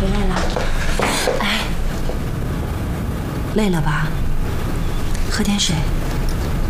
回来了。哎，累了吧？喝点水。